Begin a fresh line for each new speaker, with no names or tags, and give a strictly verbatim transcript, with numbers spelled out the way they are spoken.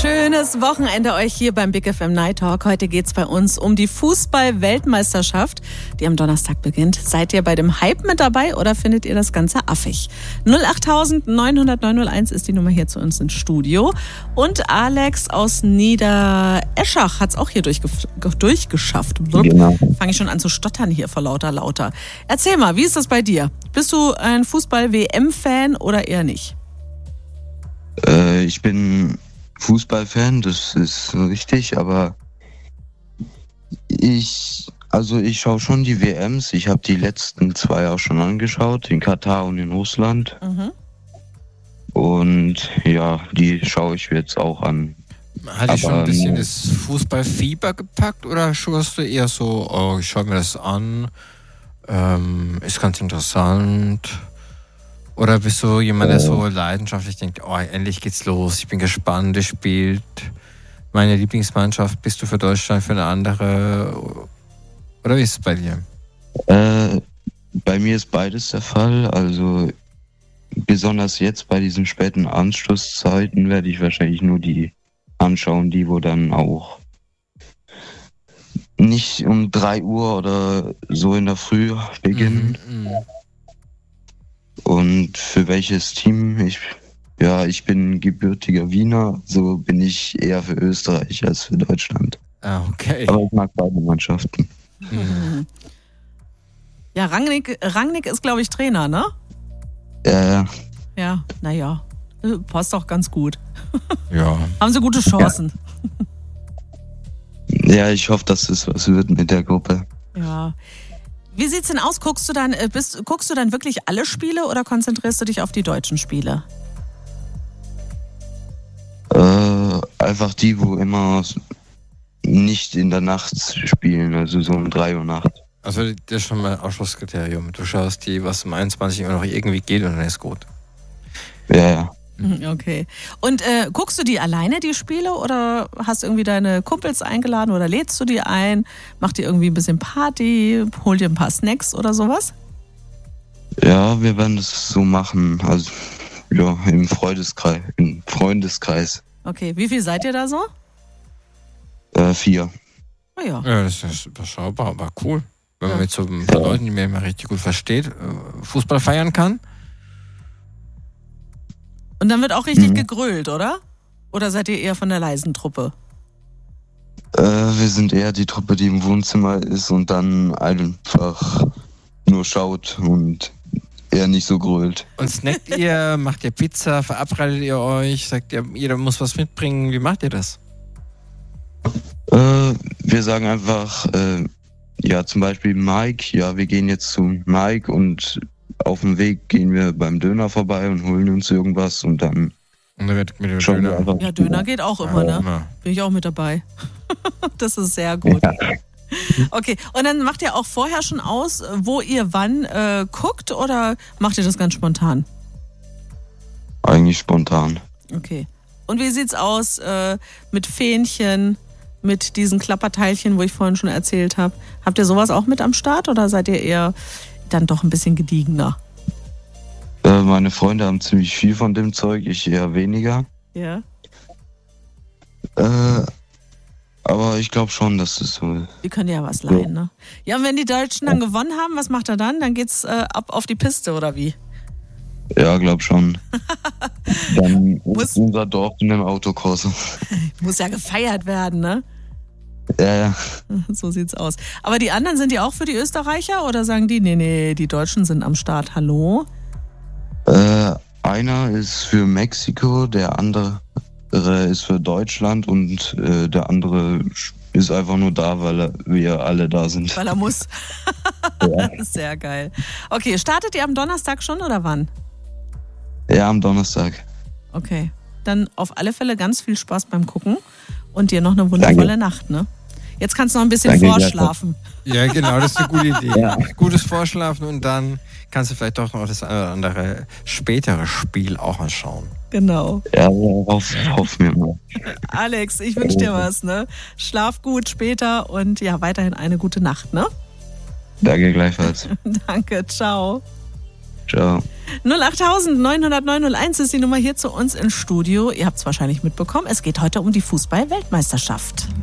Schönes Wochenende euch hier beim Big F M Night Talk. Heute geht's bei uns um die Fußball-Weltmeisterschaft, die am Donnerstag beginnt. Seid ihr bei dem Hype mit dabei oder findet ihr das Ganze affig? null acht neun null null neun null eins ist die Nummer hier zu uns ins Studio. Und Alex aus Niedereschach hat's auch hier durchge- durchgeschafft.
Genau.
Fange ich schon an zu stottern hier vor lauter lauter. Erzähl mal, wie ist das bei dir? Bist du ein Fußball-W M-Fan oder eher nicht?
Äh, ich bin Fußballfan, das ist richtig, aber ich, also ich schaue schon die W Ms. Ich habe die letzten zwei auch schon angeschaut, in Katar und in Russland.
Mhm.
Und ja, die schaue ich jetzt auch an.
Hat dich schon ein bisschen
ähm,
das Fußballfieber gepackt oder schaust du eher so, oh, ich schaue mir das an, ähm, ist ganz interessant? Oder bist du jemand, der so leidenschaftlich denkt, oh, endlich geht's los, ich bin gespannt, es spielt meine Lieblingsmannschaft, bist du für Deutschland, für eine andere? Oder wie ist es bei dir?
Äh, bei mir ist beides der Fall. Also besonders jetzt bei diesen späten Anschlusszeiten werde ich wahrscheinlich nur die anschauen, die wo dann auch nicht um drei Uhr oder so in der Früh beginnen.
Mhm, mh.
Und für welches Team? Ich, ja, ich bin gebürtiger Wiener, so bin ich eher für Österreich als für Deutschland.
Ah, okay.
Aber ich mag beide Mannschaften.
Mhm.
Ja, Rangnick, Rangnick ist, glaube ich, Trainer, ne?
Ja, ja.
Ja, naja, passt auch ganz gut.
Ja.
Haben sie gute Chancen.
Ja, ich hoffe, dass es was wird mit der Gruppe.
Ja. Wie sieht's denn aus? Guckst du dann, bist, guckst du dann wirklich alle Spiele oder konzentrierst du dich auf die deutschen Spiele?
Äh, einfach die, wo immer nicht in der Nacht spielen, also so um drei Uhr Nacht.
Also das ist schon mal Ausschlusskriterium. Du schaust die, was um einundzwanzig Uhr noch irgendwie geht und dann ist gut.
Ja, ja.
Okay. Und äh, guckst du die alleine, die Spiele, oder hast du irgendwie deine Kumpels eingeladen oder lädst du die ein? Macht ihr irgendwie ein bisschen Party? Hol dir ein paar Snacks oder sowas?
Ja, wir werden das so machen, also ja, im Freundeskreis. Im Freundeskreis.
Okay, wie viel seid ihr da so?
Äh, vier.
Oh ja.
Ja, das ist überschaubar, aber cool. Wenn man
Ja.
mit so ein paar Leuten, die man immer richtig gut versteht, äh, Fußball feiern kann.
Und dann wird auch richtig
Mhm.
gegrölt, oder? Oder seid ihr eher von der leisen Truppe?
Äh, wir sind eher die Truppe, die im Wohnzimmer ist und dann einfach nur schaut und eher nicht so grölt.
Und snackt ihr, macht ihr Pizza, verabredet ihr euch, sagt ihr, jeder muss was mitbringen, wie macht ihr das?
Äh, wir sagen einfach, äh, ja, zum Beispiel Mike, ja, wir gehen jetzt zu Mike und auf dem Weg gehen wir beim Döner vorbei und holen uns irgendwas und dann
Und dann wird mit dem
schauen wir
Döner.
einfach.
Ja, Döner geht auch immer,
Ja,
ne?
immer.
Bin ich auch mit dabei. Das ist sehr gut. Okay, und dann macht ihr auch vorher schon aus, wo ihr wann äh, guckt, oder macht ihr das ganz spontan?
Eigentlich spontan.
Okay. Und wie sieht's aus äh, mit Fähnchen, mit diesen Klapperteilchen, wo ich vorhin schon erzählt habe? Habt ihr sowas auch mit am Start oder seid ihr eher dann doch ein bisschen gediegener?
Äh, meine Freunde haben ziemlich viel von dem Zeug, ich eher weniger.
Ja.
Äh, aber ich glaube schon, dass es so ist.
Die können ja was leihen, ne? Ja, und wenn die Deutschen dann gewonnen haben, was macht er dann? Dann geht's äh, ab auf die Piste, oder wie?
Ja, glaub schon. Dann
Muss-
ist unser Dorf in einem Autokorso.
Muss ja gefeiert werden, ne?
Ja, ja.
So sieht's aus. Aber die anderen, sind die auch für die Österreicher oder sagen die, nee, nee, die Deutschen sind am Start, hallo?
Äh, einer ist für Mexiko, der andere ist für Deutschland und äh, der andere ist einfach nur da, weil wir alle da sind.
Weil er muss.
Ja.
Sehr geil. Okay, startet ihr am Donnerstag schon oder wann?
Ja, am Donnerstag.
Okay, dann auf alle Fälle ganz viel Spaß beim Gucken und dir noch eine wundervolle
Danke.
Nacht, ne? Jetzt kannst du noch ein bisschen
Danke,
vorschlafen.
Ja, genau, das ist eine gute Idee.
Ja.
Gutes Vorschlafen und dann kannst du vielleicht doch noch das eine oder andere spätere Spiel auch anschauen.
Genau.
Ja, darauf hoffen wir mal.
Alex, ich wünsche dir was, ne? Schlaf gut später und ja, weiterhin eine gute Nacht, ne?
Danke gleichfalls.
Danke, ciao.
Ciao.
null acht neun null null neun null eins ist die Nummer hier zu uns ins Studio. Ihr habt es wahrscheinlich mitbekommen, es geht heute um die Fußball-Weltmeisterschaft.